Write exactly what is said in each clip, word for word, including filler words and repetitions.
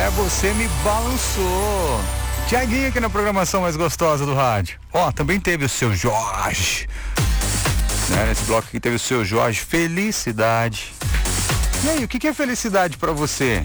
É, você me balançou. Tiaguinho aqui na programação mais gostosa do rádio. Ó, também teve o seu Jorge. Né? Nesse bloco aqui teve o seu Jorge. Felicidade. E aí, o que que é felicidade pra você?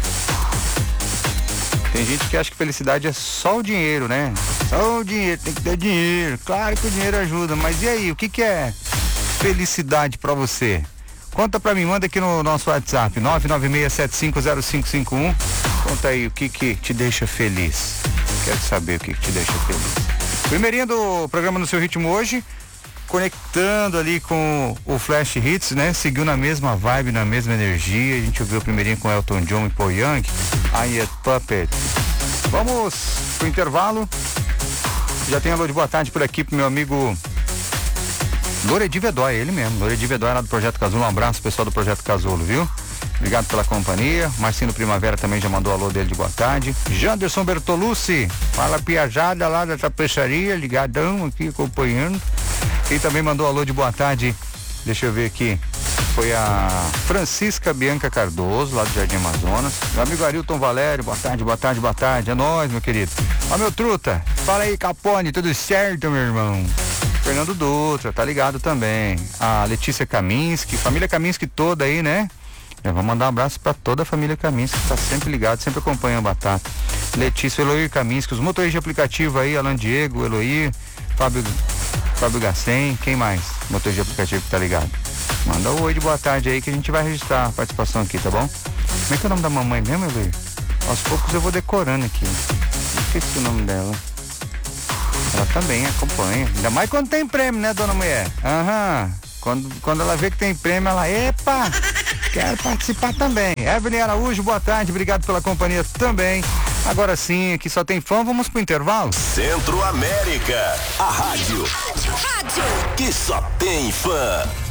Tem gente que acha que felicidade é só o dinheiro, né? Só o dinheiro, tem que ter dinheiro. Claro que o dinheiro ajuda, mas e aí, o que que é felicidade pra você? Conta pra mim, manda aqui no nosso WhatsApp, nove nove seis sete cinco zero cinco cinco um. Conta aí o que que te deixa feliz. Quero saber o que que te deixa feliz. Primeirinha do programa No Seu Ritmo hoje, conectando ali com o Flash Hits, né? Seguiu na mesma vibe, na mesma energia. A gente ouviu o primeirinho com Elton John e Paul Young, I Am Puppet. Vamos pro intervalo. Já tem alô de boa tarde por aqui pro meu amigo Loredi Vedói, ele mesmo, Loredi Vedói lá do Projeto Casulo. Um abraço pessoal do Projeto Casulo, viu? Obrigado pela companhia. Marcinho Primavera também já mandou alô dele de boa tarde. Janderson Bertolucci, fala piajada lá da tapeçaria, ligadão aqui acompanhando. Quem também mandou alô de boa tarde, deixa eu ver aqui, foi a Francisca Bianca Cardoso, lá do Jardim Amazonas. Meu amigo Arilton Valério, boa tarde, boa tarde, boa tarde, é nóis, meu querido. Ó, meu truta, fala aí, Capone, tudo certo, meu irmão? Fernando Dutra, tá ligado também. A Letícia Kaminski, família Kaminski toda aí, né? Eu vou mandar um abraço pra toda a família Kaminski, que tá sempre ligado, sempre acompanha a Batata. Letícia, Eloir Kaminski, os motoristas de aplicativo aí, Alan Diego, Eloir, Fábio, Fábio Gassen, quem mais? Motorista de aplicativo que tá ligado. Manda um oi de boa tarde aí que a gente vai registrar a participação aqui, tá bom? Como é que é o nome da mamãe mesmo, Eloir? Aos poucos eu vou decorando aqui. Esqueci o nome dela. Ela também acompanha. Ainda mais quando tem prêmio, né, dona mulher? Aham. Uhum. Quando, quando ela vê que tem prêmio, ela, epa, quero participar também. Evelyn Araújo, boa tarde, obrigado pela companhia também. Agora sim, aqui só tem fã, vamos pro intervalo? Centro América, a rádio, rádio, rádio. Que só tem fã.